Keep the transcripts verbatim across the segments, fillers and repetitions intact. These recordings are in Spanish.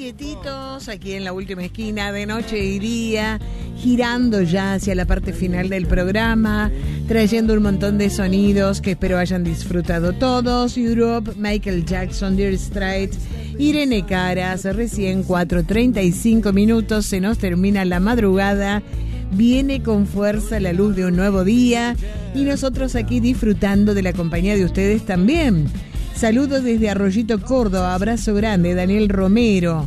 quietitos aquí en la última esquina de noche y día, girando ya hacia la parte final del programa, trayendo un montón de sonidos que espero hayan disfrutado todos. Europe, Michael Jackson, Dire Straits, Irene Caras, recién cuatro treinta y cinco minutos, se nos termina la madrugada, viene con fuerza la luz de un nuevo día y nosotros aquí disfrutando de la compañía de ustedes también. Saludos desde Arroyito, Córdoba, abrazo grande, Daniel Romero.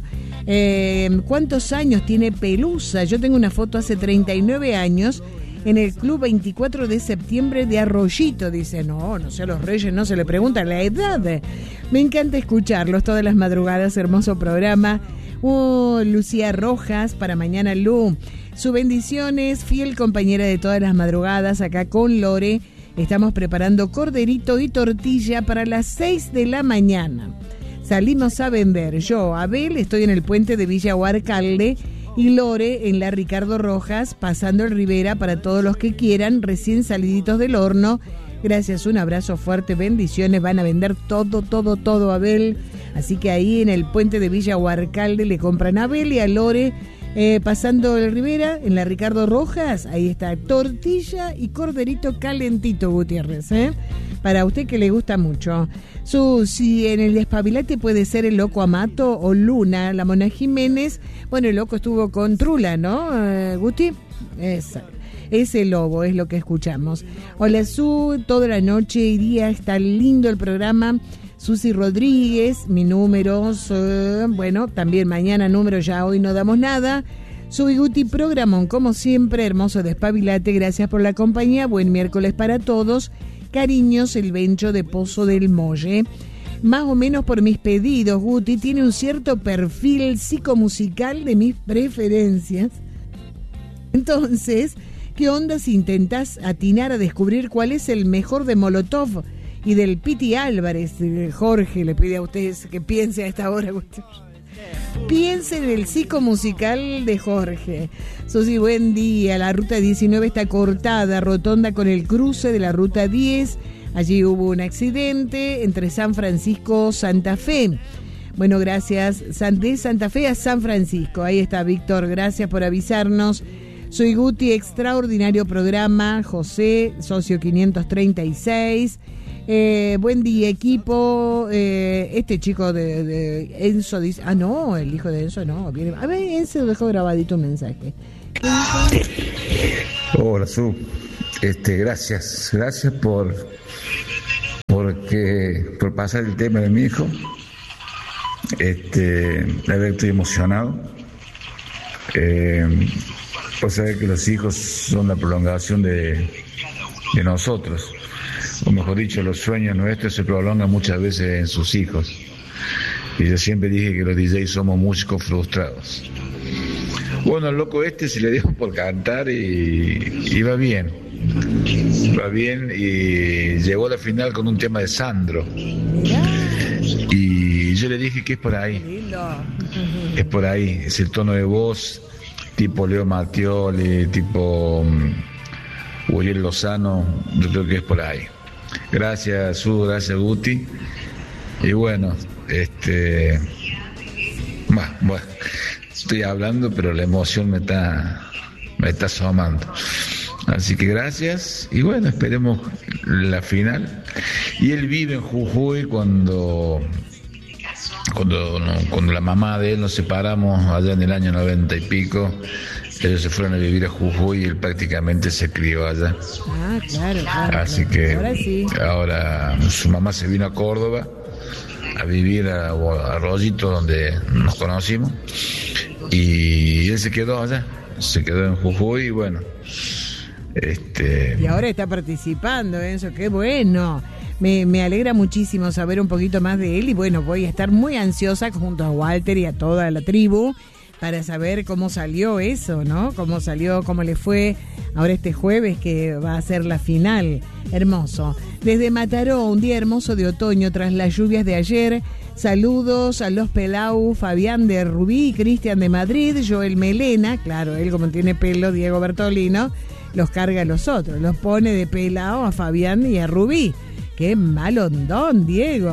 Eh, ¿Cuántos años tiene Pelusa? Yo tengo una foto hace treinta y nueve años en el Club veinticuatro de septiembre de Arroyito. Dice, no, no sé, a los Reyes no se le pregunta la edad. Me encanta escucharlos todas las madrugadas, hermoso programa. Oh, Lucía Rojas, para mañana Lu. Su bendiciones, fiel compañera de todas las madrugadas, acá con Lore. Estamos preparando corderito y tortilla para las seis de la mañana. Salimos a vender. Yo, Abel, estoy en el puente de Villa Huarcalde y Lore en la Ricardo Rojas, pasando el Rivera para todos los que quieran, recién saliditos del horno. Gracias, un abrazo fuerte, bendiciones. Van a vender todo, todo, todo, Abel. Así que ahí en el puente de Villa Huarcalde le compran a Abel y a Lore. Eh, pasando el Rivera, en la Ricardo Rojas, ahí está, tortilla y corderito calentito, Gutiérrez, ¿eh? Para usted que le gusta mucho. Su, si en el despabilate puede ser el Loco Amato o Luna, la Mona Jiménez. Bueno, el Loco estuvo con Trula, ¿no, eh, Guti? Esa. Ese lobo es lo que escuchamos. Hola, Su, toda la noche y día está lindo el programa. Susi Rodríguez, mi número, uh, bueno, también mañana número, ya hoy no damos nada. Soy Guti, programón, como siempre, hermoso despabilate, gracias por la compañía, buen miércoles para todos. Cariños, el Bencho de Pozo del Molle. Más o menos por mis pedidos, Guti, tiene un cierto perfil psicomusical de mis preferencias. Entonces, ¿qué onda si intentás atinar a descubrir cuál es el mejor de Molotov y del Piti Álvarez? Jorge le pide a ustedes que piense a esta hora. Piense en el psicomusical de Jorge. Susi, buen día. La ruta diecinueve está cortada, rotonda con el cruce de la ruta diez. Allí hubo un accidente entre San Francisco y Santa Fe. Bueno, gracias. De Santa Fe a San Francisco. Ahí está, Víctor. Gracias por avisarnos. Soy Guti, extraordinario programa. José, socio quinientos treinta y seis. Eh, buen día, equipo. Eh, este chico de, de Enzo dice, ah, no, el hijo de Enzo no. Viene, a ver, Enzo dejó grabadito un mensaje. Hola, Su. Este, gracias, gracias por porque por pasar el tema de mi hijo. Este, la verdad estoy emocionado. Eh, pues saber que los hijos son la prolongación de, de nosotros. O mejor dicho, los sueños nuestros se prolongan muchas veces en sus hijos. Y yo siempre dije que los D Js somos músicos frustrados. Bueno, el loco este se le dio por cantar y, y va bien. Va bien y llegó a la final con un tema de Sandro. Y yo le dije que es por ahí. Es por ahí, es el tono de voz tipo Leo Mattioli, tipo um, Uriel Lozano, yo creo que es por ahí. Gracias, Su, gracias, Guti. Y bueno, este. Bueno, bueno, estoy hablando, pero la emoción me está, me está asomando. Así que gracias. Y bueno, esperemos la final. Y él vive en Jujuy cuando. Cuando, no, cuando la mamá de él nos separamos allá en el año noventa y pico. Ellos se fueron a vivir a Jujuy y él prácticamente se crió allá. Ah, claro, claro. Así que ahora, sí. ahora su mamá se vino a Córdoba a vivir a, a Arroyito, donde nos conocimos, y él se quedó allá, se quedó en Jujuy y bueno. Este... Y ahora está participando, eso, qué bueno. Me, me alegra muchísimo saber un poquito más de él y bueno, voy a estar muy ansiosa junto a Walter y a toda la tribu para saber cómo salió eso, ¿no? Cómo salió, cómo le fue ahora este jueves que va a ser la final. Hermoso. Desde Mataró, un día hermoso de otoño tras las lluvias de ayer. Saludos a los Pelau, Fabián de Rubí, Cristian de Madrid, Joel Melena, claro, él como tiene pelo, Diego Bertolino, los carga a los otros, los pone de pelao a Fabián y a Rubí. Qué malondón, Diego.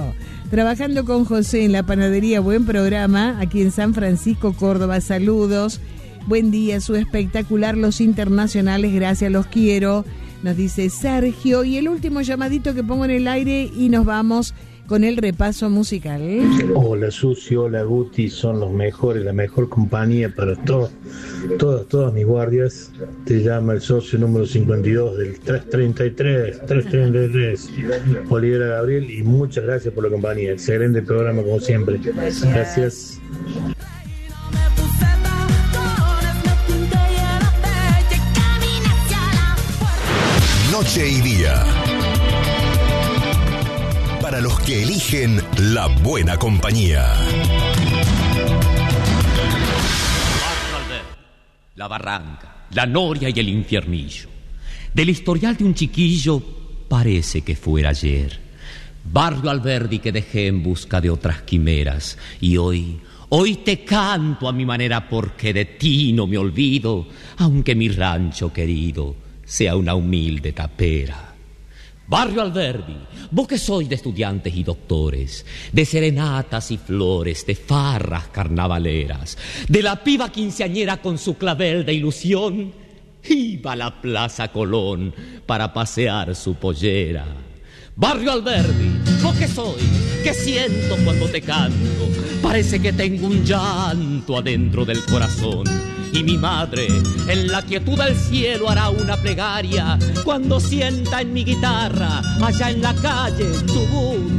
Trabajando con José en la panadería, buen programa, aquí en San Francisco, Córdoba, saludos. Buen día, su espectacular, los internacionales, gracias, los quiero, nos dice Sergio. Y el último llamadito que pongo en el aire y nos vamos con el repaso musical. Hola Susi, hola Guti, son los mejores, la mejor compañía para todos, todas, todas mis guardias. Te llama el socio número cincuenta y dos del trescientos treinta y tres, trescientos treinta y tres, Olivera Gabriel, y muchas gracias por la compañía. Excelente programa como siempre. Gracias. Noche y día. Para los que eligen la buena compañía. La barranca, la noria y el infiernillo. Del historial de un chiquillo parece que fuera ayer. Barrio Alberdi que dejé en busca de otras quimeras. Y hoy, hoy te canto a mi manera porque de ti no me olvido, aunque mi rancho querido sea una humilde tapera. Barrio Alberdi, vos que sois de estudiantes y doctores, de serenatas y flores, de farras carnavaleras, de la piba quinceañera con su clavel de ilusión, iba a la Plaza Colón para pasear su pollera. Barrio Alberdi, vos que sois, que siento cuando te canto, parece que tengo un llanto adentro del corazón. Y mi madre, en la quietud del cielo, hará una plegaria cuando sienta en mi guitarra, allá en la calle, Chubut.